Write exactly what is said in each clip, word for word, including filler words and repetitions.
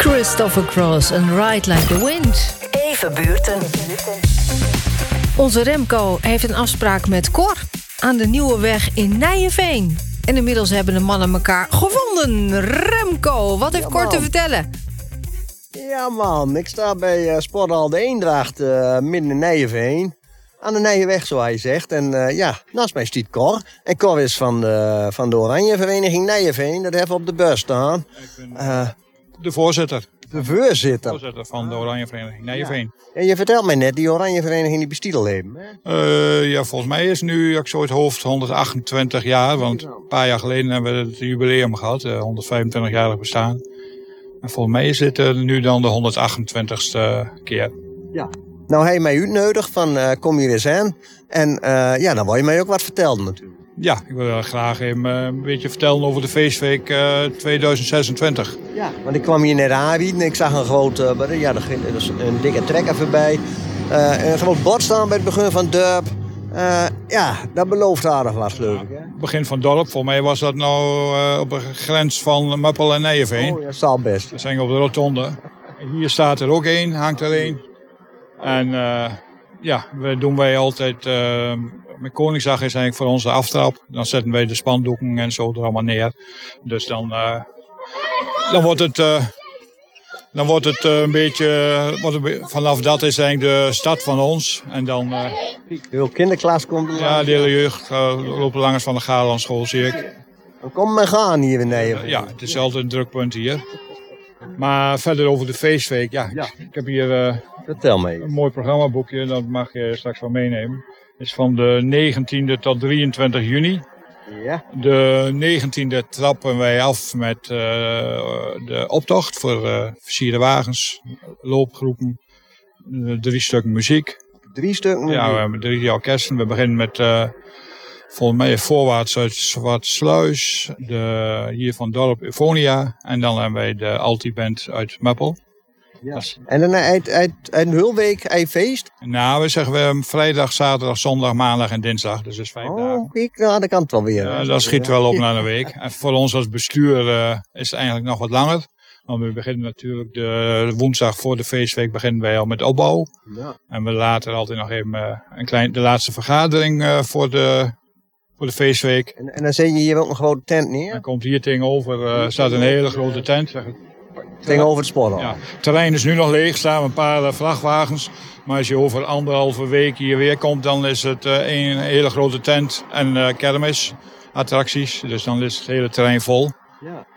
Christopher Cross en Ride Like the Wind. Even buurten. Onze Remco heeft een afspraak met Cor aan de Nieuwe Weg in Nijenveen. En inmiddels hebben de mannen elkaar gevonden. Remco, wat heeft ja, Cor te vertellen? Ja man, ik sta bij uh, Sporthal de Eendracht uh, midden in Nijenveen. Aan de Nijenweg, zoals hij zegt. En uh, ja, naast mij staat Cor. En Cor is van de, van de Oranje Vereniging Nijenveen. Dat hebben we op de bus staan. Ik ben uh, de voorzitter. De voorzitter? Voorzitter van de Oranje Vereniging Nijenveen. Ja. En je vertelt mij net, die Oranje Vereniging die bestiet al leven. Uh, ja, volgens mij is nu, ik zo het hoofd, honderdachtentwintig jaar. Want een paar jaar geleden hebben we het jubileum gehad. Uh, honderdvijfentwintig-jarig bestaan. En volgens mij is dit uh, nu dan de honderdachtentwintigste keer. Ja. Nou, hij mij uitnodigd van uh, kom hier eens aan. En uh, ja, dan wil je mij ook wat vertellen natuurlijk. Ja, ik wil graag even uh, een beetje vertellen over de feestweek uh, tweeduizend zesentwintig. Ja, want ik kwam hier net aanbieden. Ik zag een grote, uh, ja, er is een dikke trekker voorbij. Uh, een groot bord staan bij het begin van het dorp. Uh, ja, dat belooft aardig wat, geloof ik. Hè? Begin van het dorp, voor mij was dat nou uh, op de grens van Meppel en Nijenveen. Oh, ja, dat zal best. We zijn op de rotonde. Hier staat er ook één, hangt er één. En uh, ja, we doen wij altijd, uh, met Koningsdag is eigenlijk voor ons de aftrap. Dan zetten wij de spandoeken en zo er allemaal neer. Dus dan, uh, dan wordt het, uh, dan wordt het uh, een beetje, wordt het, vanaf dat is eigenlijk de stad van ons. En dan, uh, de hele kinderklas komt er. Ja, de hele jeugd uh, loopt langs van de Gaarlandschool, zie ik. Dan kom maar gaan hier in Nijmegen. Uh, ja, het is altijd een drukpunt hier. Maar verder over de feestweek, ja, ja. Ik heb hier uh, Vertel me. een mooi programmaboekje, dat mag je straks wel meenemen. Het is van de negentiende tot drieëntwintig juni. Ja. De negentiende trappen wij af met uh, de optocht voor uh, versierde wagens, loopgroepen, uh, drie stukken muziek. Drie stukken? Ja, we hebben drie orkesten. We beginnen met uh, volgens mij voorwaarts uit Zwartsluis, de hier van dorp Eufonia en dan hebben wij de Altiband uit Meppel. Ja. Is... En dan uit, uit, uit een hulweek, uit feest? Nou, we zeggen we hebben vrijdag, zaterdag, zondag, maandag en dinsdag. Dus dat is vijf oh, dagen. Ik, nou, dat kan het wel weer. Ja, dat schiet wel op na een week. En voor ons als bestuur uh, is het eigenlijk nog wat langer. Want we beginnen natuurlijk de woensdag voor de feestweek beginnen wij al met opbouw. Ja. En we laten altijd nog even uh, een klein, de laatste vergadering uh, voor de... Voor de feestweek. En, en dan zet je hier ook een grote tent neer? Dan komt hier tegenover, uh, staat een hele grote tent. Tegenover het Sporthal? Ja, het terrein is nu nog leeg, staan een paar uh, vrachtwagens. Maar als je over anderhalve week hier weer komt, dan is het uh, een hele grote tent en uh, kermis, attracties. Dus dan is het hele terrein vol. Ja.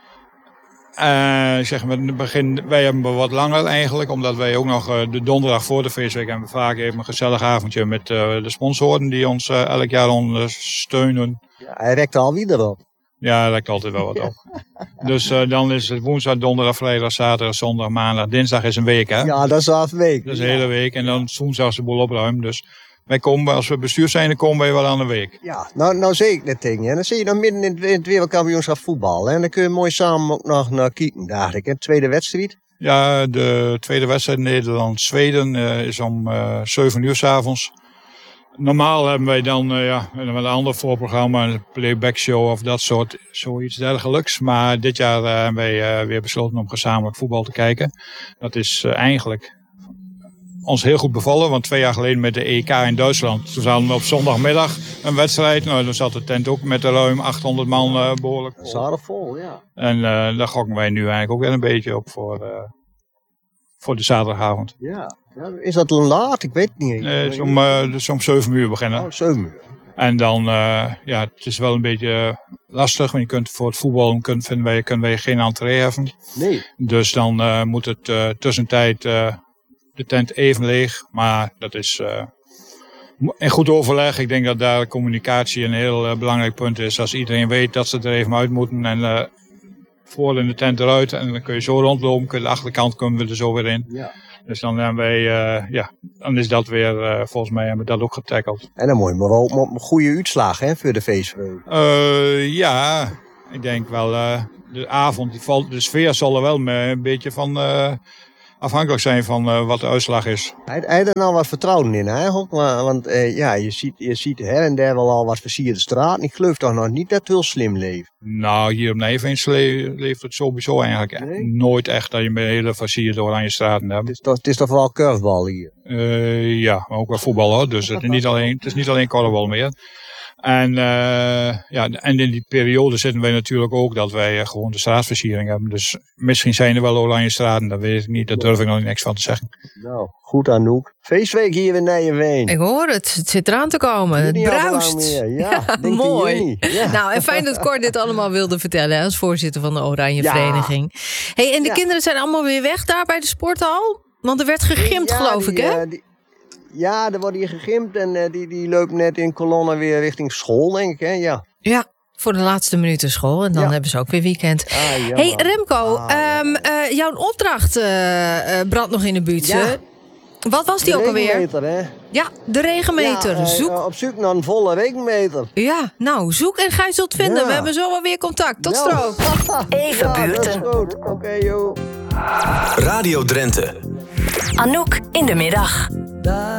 Uh, zeg maar, begin, wij hebben wat langer eigenlijk, omdat wij ook nog uh, de donderdag voor de feestweek hebben we vaak even een gezellig avondje met uh, de sponsoren die ons uh, elk jaar ondersteunen. Ja, hij rekt alweer op. Ja, dat rekt altijd wel wat op. Dus uh, dan is het woensdag, donderdag, vrijdag, zaterdag, zondag, maandag, dinsdag is een week, hè? Ja, dat is al een week. Dat is een hele week en dan woensdag is de boel opruimen. Dus wij komen, als we bestuur zijn, dan komen wij wel aan een week. Ja, nou, nou zie ik dat ding. En dan zie je dan midden in het, in het wereldkampioenschap voetbal. Hè? En dan kun je mooi samen ook nog naar kijken, dacht ik. Hè? Tweede wedstrijd. Ja, de tweede wedstrijd Nederland-Zweden uh, is om uh, zeven uur 's avonds. Normaal hebben wij dan uh, ja, een ander voorprogramma, een playback show of dat soort, zoiets dergelijks. Maar dit jaar uh, hebben wij uh, weer besloten om gezamenlijk voetbal te kijken. Dat is uh, eigenlijk ons heel goed bevallen, want twee jaar geleden met de E K in Duitsland, toen hadden we op zondagmiddag een wedstrijd. Nou, dan zat de tent ook met ruim achthonderd man uh, behoorlijk vol. Zalig vol, ja. En uh, daar gokken wij nu eigenlijk ook weer een beetje op voor, uh, voor de zaterdagavond. Ja. Ja, is dat laat? Ik weet het niet. Nee, het is om, uh, dus om zeven uur beginnen. Oh, zeven uur. En dan, uh, ja, het is wel een beetje uh, lastig, want je kunt voor het voetbal kunt, vinden wij, kunnen wij geen entree hebben. Nee. Dus dan uh, moet het uh, tussentijd uh, de tent even leeg, maar dat is uh, in goed overleg. Ik denk dat daar communicatie een heel uh, belangrijk punt is. Als iedereen weet dat ze er even uit moeten en uh, voor in de tent eruit en dan kun je zo rondlopen, kun je de achterkant kunnen we er zo weer in. Ja. Dus dan hebben wij, uh, ja, dan is dat weer, uh, volgens mij hebben we dat ook getackeld. En dan moet je maar wel op een goede uitslag, hè, voor de feestvreugde. Uh, ja, ik denk wel, uh, de avond, die valt, de sfeer zal er wel mee, een beetje van, uh, afhankelijk zijn van uh, wat de uitslag is. Hij, hij er nou wat vertrouwen in eigenlijk, maar, want uh, ja, je ziet, je ziet her en der wel al wat versierde straten. Ik geloof toch nog niet dat het heel slim leeft. Nou, hier op Nijveen le- leeft het sowieso eigenlijk Nee? nooit echt dat je met hele versierde oranje straten hebt. Het is toch, het is toch vooral curvebal hier. Uh, ja, maar ook wel voetbal hoor. Dus het is niet alleen, het is niet alleen korfbal meer. En, uh, ja, en in die periode zitten wij natuurlijk ook dat wij uh, gewoon de straatversiering hebben. Dus misschien zijn er wel oranje straten, dat weet ik niet. Daar durf ik nog niks van te zeggen. Nou, goed Anouk. Feestweek hier in Nijveen. Ik hoor het, het zit eraan te komen. Het bruist. Ja, ja mooi. Ja. Nou, en fijn dat Cor dit allemaal wilde vertellen hè, als voorzitter van de Oranje ja. Vereniging. Hey, en de ja. kinderen zijn allemaal weer weg daar bij de sporthal? Want er werd gegimd, ja, geloof die, ik, hè? Uh, die, ja, er wordt hier gegimd en uh, die, die loopt net in kolonne weer richting school, denk ik, hè? Ja. Ja. Voor de laatste minuten school. En dan ja. hebben ze ook weer weekend. Ah, ja, hey Remco, ah, um, uh, jouw opdracht uh, uh, brandt nog in de buurt. Ja. Wat was die de ook alweer? regenmeter, hè? Ja, de regenmeter. Ja, uh, zoek... uh, op zoek naar een volle regenmeter. Ja, nou, zoek en gij zult vinden. Ja. We hebben zo wel weer contact. Tot ja. straks. Even ja, buurten. Dat is goed. Oké, okay, joh. Radio Drenthe. Anouk in de middag.